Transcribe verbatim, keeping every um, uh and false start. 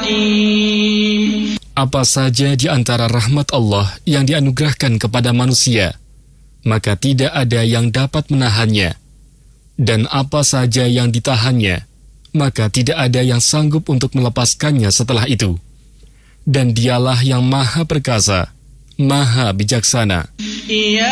Apa saja di antara rahmat Allah yang dianugerahkan kepada manusia, maka tidak ada yang dapat menahannya. Dan apa saja yang ditahannya, maka tidak ada yang sanggup untuk melepaskannya setelah itu. Dan dialah yang maha perkasa, maha bijaksana.